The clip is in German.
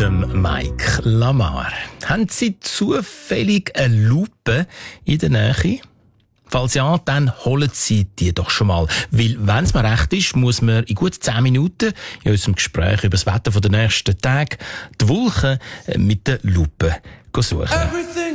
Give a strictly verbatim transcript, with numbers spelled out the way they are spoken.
dem Mike Lamar. Haben Sie zufällig eine Lupe in der Nähe? Falls ja, dann holen Sie die doch schon mal. Weil, wenn es mir recht ist, muss man in gut zehn Minuten in unserem Gespräch über das Wetter der nächsten Tage die Wolken mit der Lupe suchen.